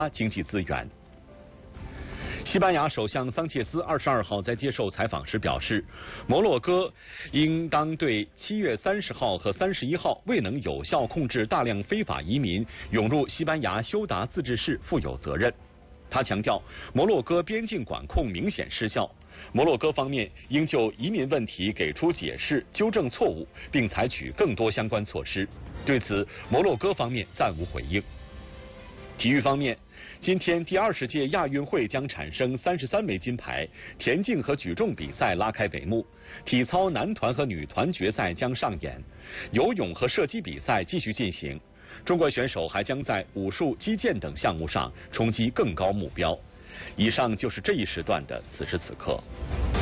经济资源。西班牙首相桑切斯22号在接受采访时表示，摩洛哥应当对7月30号和31号未能有效控制大量非法移民涌入西班牙休达自治市负有责任。他强调，摩洛哥边境管控明显失效，摩洛哥方面应就移民问题给出解释，纠正错误，并采取更多相关措施。对此，摩洛哥方面暂无回应。体育方面，今天第20届亚运会将产生33枚金牌，田径和举重比赛拉开帷幕，体操男团和女团决赛将上演，游泳和射击比赛继续进行。中国选手还将在武术、击剑等项目上冲击更高目标。以上就是这一时段的此时此刻。